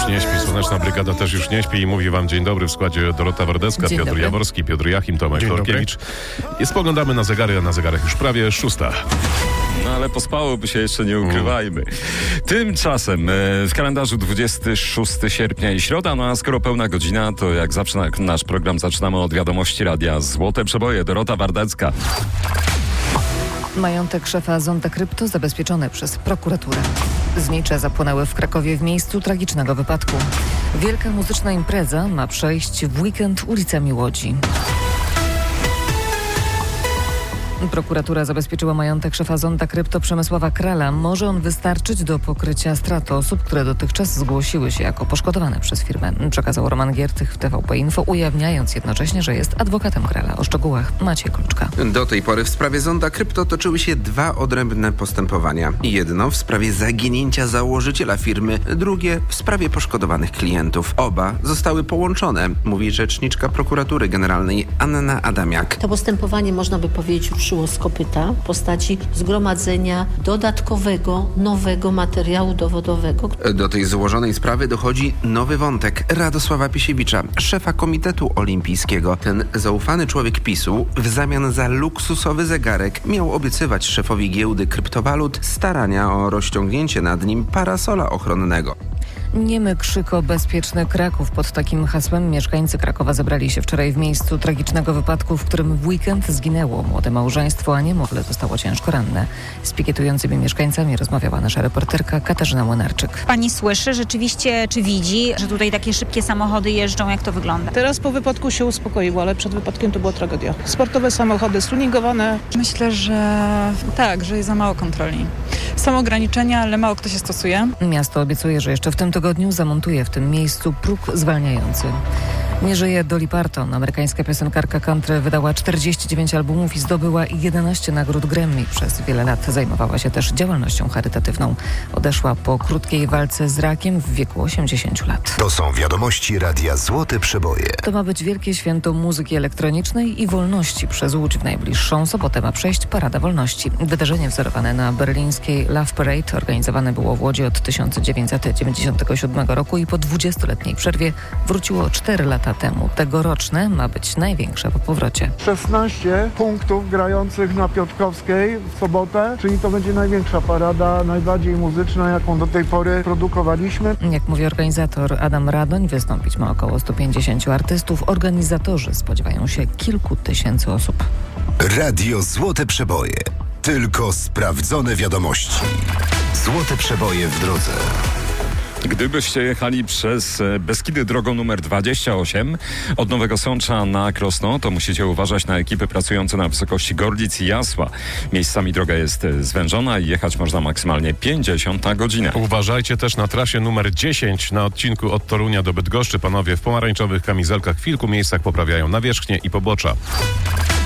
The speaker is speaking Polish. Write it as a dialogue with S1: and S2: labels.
S1: nie śpi, Słoneczna Brygada też już nie śpi i mówi wam dzień dobry w składzie Dorota Wardecka,
S2: Dzień
S1: Piotr
S2: dobry.
S1: Jaworski, Piotr Jachim, Tomek Korkiewicz. I spoglądamy na zegary, a na zegarach już prawie 6.
S3: No ale pospałoby się jeszcze, nie ukrywajmy. Tymczasem w kalendarzu 26 sierpnia i środa, no a skoro pełna godzina, to jak zawsze nasz program zaczynamy od wiadomości radia Złote Przeboje. Dorota Wardecka.
S2: Majątek szefa Zonda Krypto zabezpieczony przez prokuraturę. Znicze zapłonęły w Krakowie w miejscu tragicznego wypadku. Wielka muzyczna impreza ma przejść w weekend ulicami Łodzi. Prokuratura zabezpieczyła majątek szefa Zonda Krypto Przemysława Krala. Może on wystarczyć do pokrycia strat osób, które dotychczas zgłosiły się jako poszkodowane przez firmę. Przekazał Roman Giertych w TVP Info, ujawniając jednocześnie, że jest adwokatem Krala. O szczegółach Maciej Kluczka.
S4: Do tej pory w sprawie Zonda Krypto toczyły się 2 odrębne postępowania. Jedno w sprawie zaginięcia założyciela firmy, drugie w sprawie poszkodowanych klientów. Oba zostały połączone, mówi rzeczniczka prokuratury generalnej Anna Adamiak.
S5: To postępowanie, można by powiedzieć, ruszyło z kopyta w postaci zgromadzenia dodatkowego, nowego materiału dowodowego.
S4: Do tej złożonej sprawy dochodzi nowy wątek Radosława Pisiewicza, szefa Komitetu Olimpijskiego. Ten zaufany człowiek PiS-u w zamian za luksusowy zegarek miał obiecywać szefowi giełdy kryptowalut starania o rozciągnięcie nad nim parasola ochronnego.
S2: Niemy krzyk o bezpieczny Kraków. Pod takim hasłem mieszkańcy Krakowa zebrali się wczoraj w miejscu tragicznego wypadku, w którym w weekend zginęło młode małżeństwo, a niemowlę zostało ciężko ranne. Z pikietującymi mieszkańcami rozmawiała nasza reporterka Katarzyna Młynarczyk.
S6: Pani słyszy rzeczywiście, czy widzi, że tutaj takie szybkie samochody jeżdżą? Jak to wygląda?
S7: Teraz po wypadku się uspokoiło, ale przed wypadkiem to była tragedia. Sportowe samochody stuningowane.
S8: Myślę, że tak, że jest za mało kontroli. Są ograniczenia, ale mało kto się stosuje.
S2: Miasto obiecuje, że jeszcze w tym tygodniu zamontuje w tym miejscu próg zwalniający. Nie żyje Dolly Parton. Amerykańska piosenkarka country wydała 49 albumów i zdobyła 11 nagród Grammy. Przez wiele lat zajmowała się też działalnością charytatywną. Odeszła po krótkiej walce z rakiem w wieku 80 lat.
S9: To są wiadomości radia Złote Przeboje.
S2: To ma być wielkie święto muzyki elektronicznej i wolności. Przez Łódź w najbliższą sobotę ma przejść Parada Wolności. Wydarzenie wzorowane na berlińskiej Love Parade organizowane było w Łodzi od 1997 roku i po 20-letniej przerwie wróciło 4 lata temu. Tegoroczne ma być największe po powrocie.
S10: 16 punktów grających na Piotrkowskiej w sobotę, czyli to będzie największa parada, najbardziej muzyczna, jaką do tej pory produkowaliśmy.
S2: Jak mówi organizator Adam Radoń, wystąpić ma około 150 artystów. Organizatorzy spodziewają się kilku tysięcy osób.
S9: Radio Złote Przeboje. Tylko sprawdzone wiadomości. Złote Przeboje w drodze.
S3: Gdybyście jechali przez Beskidy drogą numer 28 od Nowego Sącza na Krosno, to musicie uważać na ekipy pracujące na wysokości Gorlic i Jasła. Miejscami droga jest zwężona i jechać można maksymalnie 50 na godzinę.
S1: Uważajcie też na trasie numer 10 na odcinku od Torunia do Bydgoszczy. Panowie w pomarańczowych kamizelkach w kilku miejscach poprawiają nawierzchnię i pobocza.